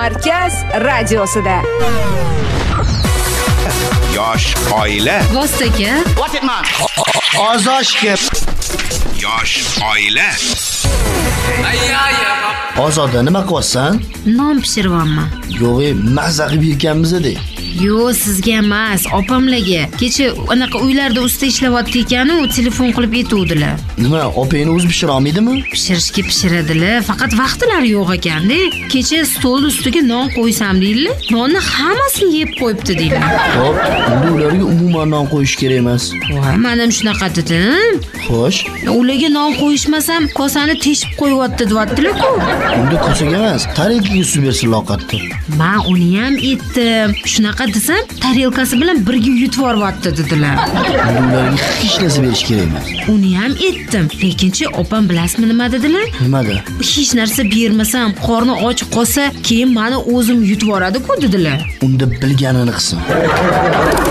Markaz radiosida. Yosh oila. Vostaga. Ozoshga. Yosh oila. Ozoda nima qilyapsan? Non pishiryapman. Yo'g'i, mazza qilib yurganmiz-da. Yo, sizga emas, opamlarga. Kecha anaqa uylarda usta ishlayapti ekanu, telefon qilib aytuvdilar. Nima, opangni o'zi pishira olmaydimi? Pishirishga pishiradilar, faqat vaqtlari yo'q ekanda. Kecha stol ustiga non qo'ysam deydilar, nonni hammasini yeb qo'yibdi deydilar. Xo'p, endi ularga umuman non qo'yish kerak emas. Voy, men ham shunaqa dedim. Xo'sh, Ularga non qo'yishmasam, kosani teshib qo'yibdi deyaptilar-ku. endi kosaga emas, tarelkaga suv bersin loqatni. Men uni ham aytdim. Shunaqa desam, tarelkasi bilan birga yutib yuboryapti dedilar. Endi ularga hech narsa berish kerak emas. Uni ham aytdim. Lekinchi opam bilasizmi nima dedilar? Nimada? Hech narsa bermasam, qorni och qolsa, keyin meni o'zim yutib yuboradi-ku dedilar. Unda bilganini qilsin.